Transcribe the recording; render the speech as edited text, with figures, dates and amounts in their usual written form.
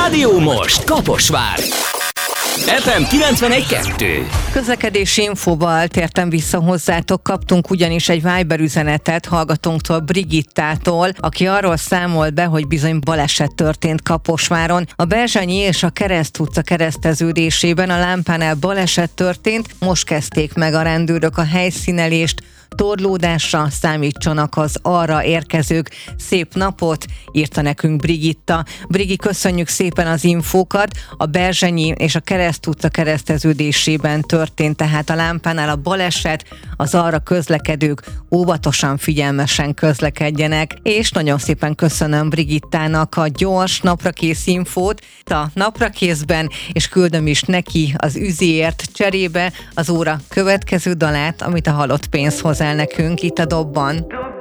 Rádió Most Kaposvár FM 91.2. Közlekedési infóval tértem vissza hozzátok, kaptunk ugyanis egy Viber üzenetet hallgatónktól, Brigittától, aki arról számolt be, hogy bizony baleset történt Kaposváron. A Berzsenyi és a Kereszt utca kereszteződésében a lámpánál baleset történt, most kezdték meg a rendőrök a helyszínelést, torlódásra számítsanak az arra érkezők. Szép napot, írta nekünk Brigitta. Brigi, köszönjük szépen az infókat. A Berzsenyi és a Kereszt utca kereszteződésében történt tehát a lámpánál a baleset, az arra közlekedők óvatosan, figyelmesen közlekedjenek, és nagyon szépen köszönöm Brigittának a gyors, naprakész infót a naprakészben, és küldöm is neki az üzéért cserébe az óra következő dalát, amit a Halott pénz hoz el nekünk itt a dobban.